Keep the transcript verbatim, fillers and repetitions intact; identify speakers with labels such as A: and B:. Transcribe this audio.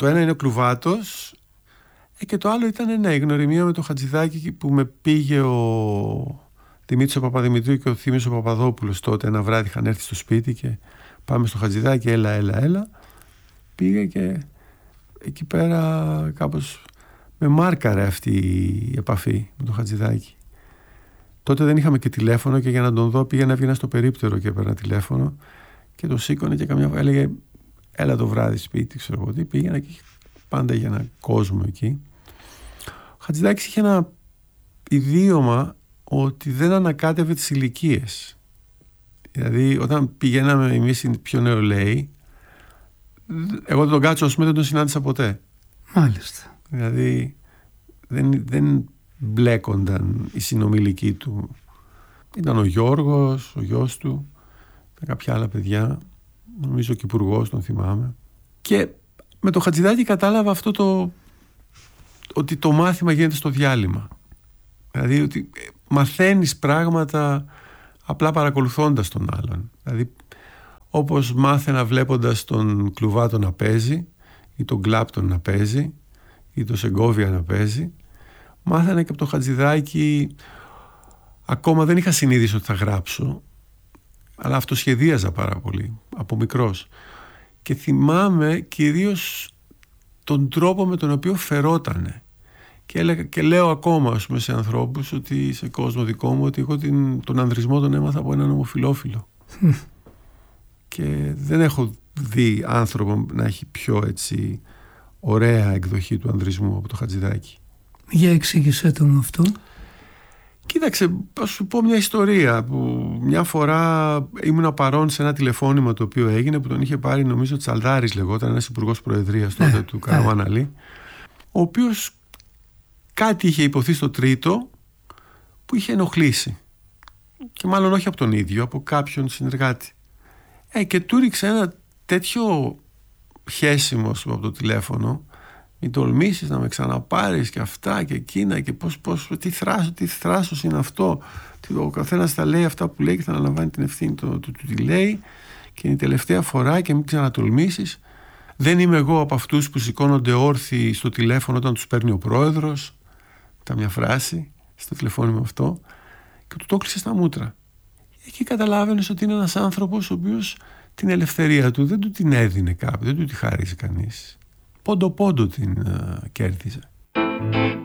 A: Το ένα είναι ο Κλουβάτος ε, και το άλλο ήταν ναι, η γνωριμία με το Χατζηδάκι που με πήγε ο Δημήτρης ο Παπαδημητρίου και ο Θήμιος ο Παπαδόπουλος τότε. Ένα βράδυ είχαν έρθει στο σπίτι και πάμε στο Χατζηδάκι, έλα, έλα, έλα. Πήγα και εκεί πέρα κάπως με μάρκαρε αυτή η επαφή με το Χατζηδάκι. Τότε δεν είχαμε και τηλέφωνο και για να τον δω πήγαινα, έβγαινα στο περίπτερο και έπαιρνα τηλέφωνο και το σήκωνε και καμιά φορά έλεγε έλα το βράδυ σπίτι, ξέρω εγώ τι. Πήγαινα και πάντα για έναν κόσμο εκεί. Ο Χατζηδάκης είχε ένα ιδίωμα ότι δεν ανακάτευε τις ηλικίες. Δηλαδή όταν πηγαίναμε εμείς πιο νεολαίοι, εγώ τον Κάτσο ας πούμε δεν τον συνάντησα ποτέ.
B: Μάλιστα.
A: Δηλαδή δεν, δεν μπλέκονταν οι συνομιλικοί του. Ήταν ο Γιώργος, ο γιος του, με κάποια άλλα παιδιά, νομίζω και υπουργός, τον θυμάμαι. Και με το Χατζηδάκι κατάλαβα αυτό το ότι το μάθημα γίνεται στο διάλειμμα. Δηλαδή ότι μαθαίνεις πράγματα απλά παρακολουθώντας τον άλλον. Δηλαδή όπως μάθαινα βλέποντας τον Κλουβάτο να παίζει ή τον Κλάπτον να παίζει ή τον Σεγκόβια να παίζει, μάθαινα και από το Χατζηδάκι. Ακόμα δεν είχα συνείδηση ότι θα γράψω, αλλά αυτοσχεδίαζα πάρα πολύ από μικρός και θυμάμαι κυρίως τον τρόπο με τον οποίο φερότανε και, έλεγα, και λέω ακόμα ας πούμε, σε ανθρώπους ότι σε κόσμο δικό μου ότι εγώ την, τον ανδρισμό τον έμαθα από έναν ομοφυλόφιλο και δεν έχω δει άνθρωπο να έχει πιο έτσι ωραία εκδοχή του ανδρισμού από το Χατζηδάκι.
B: Για εξήγησέ το μου αυτό.
A: Κοίταξε, θα σου πω μια ιστορία που μια φορά ήμουν παρόν σε ένα τηλεφώνημα το οποίο έγινε που τον είχε πάρει νομίζω Τσαλδάρης λεγόταν, ένας υπουργός προεδρίας τότε ναι, του Καραμάν Αλή, ο οποίος κάτι είχε υποθεί στο τρίτο που είχε ενοχλήσει και μάλλον όχι από τον ίδιο, από κάποιον συνεργάτη ε, και του ρίξε ένα τέτοιο χέσιμο από το τηλέφωνο, μην τολμήσεις να με ξαναπάρεις και αυτά και εκείνα και πώς, πώς, τι, θράσο, τι θράσος είναι αυτό, ο καθένας θα λέει αυτά που λέει και θα αναλαμβάνει την ευθύνη του, του, του τι λέει και είναι η τελευταία φορά και μην ξανατολμήσεις. Δεν είμαι εγώ από αυτούς που σηκώνονται όρθιοι στο τηλέφωνο όταν τους παίρνει ο πρόεδρος. Ήταν μια φράση στο τηλεφώνημα αυτό και του το κλείσε στα μούτρα. Εκεί καταλάβαινες ότι είναι ένας άνθρωπος ο οποίος την ελευθερία του δεν του την έδινε κάποιος, δεν του τη χάρισε κανείς. Πόντο πόντο την uh, κέρδιζε.